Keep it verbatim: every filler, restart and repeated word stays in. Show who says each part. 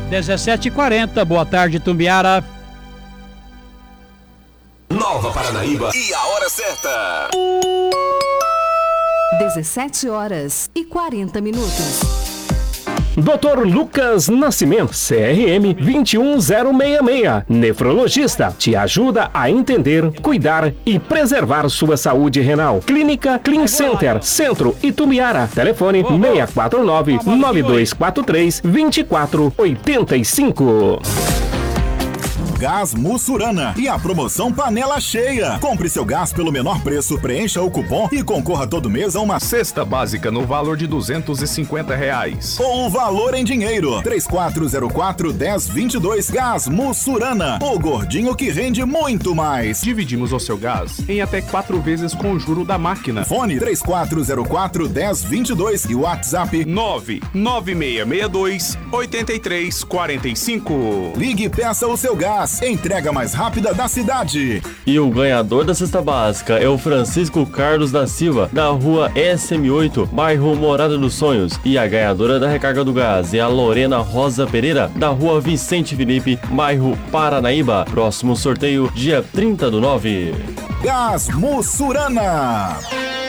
Speaker 1: dezessete e quarenta. Boa tarde, Tumbiara.
Speaker 2: Nova Paranaíba e a hora certa.
Speaker 3: dezessete horas e quarenta minutos.
Speaker 4: doutor Lucas Nascimento, C R M dois um zero seis seis, nefrologista, te ajuda a entender, cuidar e preservar sua saúde renal. Clínica Clean Center, Centro Itumbiara. Telefone seis quatro nove, nove dois quatro três, dois quatro oito cinco.
Speaker 5: Gás Mussurana e a promoção Panela Cheia. Compre seu gás pelo menor preço, preencha o cupom e concorra todo mês a uma
Speaker 6: cesta básica no valor de duzentos e cinquenta reais.
Speaker 5: Ou o valor em dinheiro. três quatro zero quatro, um zero dois dois. Gás Mussurana, o gordinho que rende muito mais.
Speaker 6: Dividimos o seu gás em até quatro vezes com o juro da máquina.
Speaker 5: Fone três quatro zero quatro, um zero dois dois e WhatsApp
Speaker 6: nove nove seis seis dois, oito três quatro cinco.
Speaker 5: Ligue e peça o seu gás. Entrega mais rápida da cidade.
Speaker 7: E o ganhador da cesta básica é o Francisco Carlos da Silva, da rua S M oito, bairro Morada dos Sonhos. E a ganhadora da recarga do gás é a Lorena Rosa Pereira, da rua Vicente Felipe, bairro Paranaíba. Próximo sorteio, dia trinta do nove.
Speaker 5: Gás Mussurana.